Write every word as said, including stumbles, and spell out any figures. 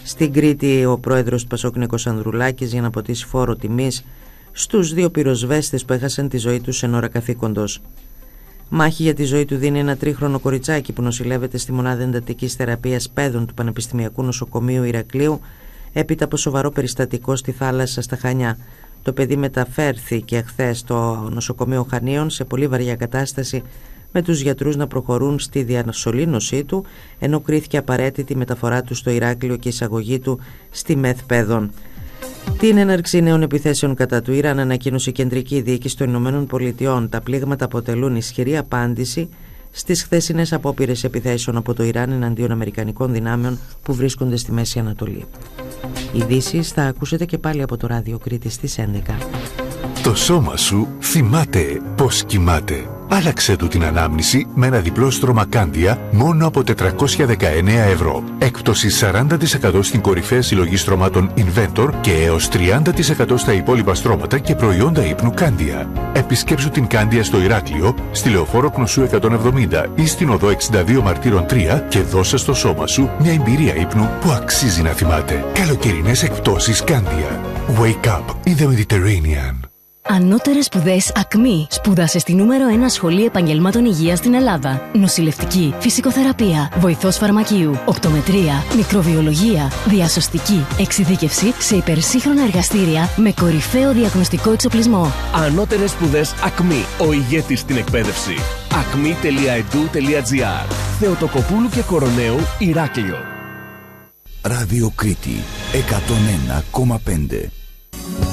Στην Κρήτη, ο πρόεδρος του Πασόκ Νίκος Ανδρουλάκης για να ποτίσει φόρο τιμής στους δύο πυροσβέστες που έχασαν τη ζωή τους εν ώρα καθήκοντος. Μάχη για τη ζωή του δίνει ένα τρίχρονο κοριτσάκι που νοσηλεύεται στη μονάδα εντατικής θεραπείας παιδών του Πανεπιστημιακού Νοσοκομείου Ηρακλείου έπειτα από σοβαρό περιστατικό στη θάλασσα στα Χανιά. Το παιδί μεταφέρθηκε χθες στο νοσοκομείο Χανίων σε πολύ βαριά κατάσταση, με τους γιατρούς να προχωρούν στη διασωλήνωσή του, ενώ κρίθηκε απαραίτητη η μεταφορά του στο Ηράκλειο και η εισαγωγή του στη ΜΕΘ Παιδών. Την έναρξη νέων επιθέσεων κατά του Ιράν ανακοίνωσε η Κεντρική Διοίκηση των Ηνωμένων Πολιτειών. Τα πλήγματα αποτελούν ισχυρή απάντηση στις χθεσινές απόπειρες επιθέσεων από το Ιράν εναντίον αμερικανικών δυνάμεων που βρίσκονται στη Μέση Ανατολή. Ειδήσεις θα ακούσετε και πάλι από το Ράδιο Κρήτη στις έντεκα. Το σώμα σου θυμάται πως κοιμάται. Άλλαξε του την ανάμνηση με ένα διπλό στρώμα Κάνδια μόνο από τετρακόσια δεκαεννέα ευρώ. Έκπτωση σαράντα τοις εκατό στην κορυφαία συλλογή στρωμάτων Inventor και έως τριάντα τοις εκατό στα υπόλοιπα στρώματα και προϊόντα ύπνου Κάνδια. Επισκέψου την Κάνδια στο Ηράκλειο, στη Λεωφόρο Κνωσού εκατόν εβδομήντα ή στην Οδό εξήντα δύο Μαρτύρων τρία και δώσε στο σώμα σου μια εμπειρία ύπνου που αξίζει να θυμάται. Καλοκαιρινές εκπτώσεις Κάνδια. Wake up in the Mediterranean. Ανώτερες σπουδές ΑΚΜΗ. Σπούδασε στη νούμερο ένα σχολή επαγγελμάτων υγείας στην Ελλάδα. Νοσηλευτική, φυσικοθεραπεία, βοηθός φαρμακείου, οπτομετρία, μικροβιολογία, διασωστική, εξειδίκευση σε υπερσύγχρονα εργαστήρια με κορυφαίο διαγνωστικό εξοπλισμό. Ανώτερες σπουδές ΑΚΜΗ. Ο ηγέτης στην εκπαίδευση. ακμη τελεία e d u τελεία g r. Θεοτοκοπούλου και Κοροναίου, Ηράκλειο. Ράδιο Κρήτη εκατόν ένα κόμμα πέντε.